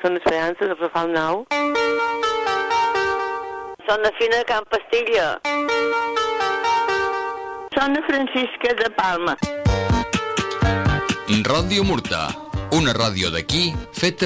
Són Esperança, de Rafal Nou. Són la Fina de Can Pastilla. Són de Francisca de Palma. Ràdio Murta, una ràdio d'aquí feta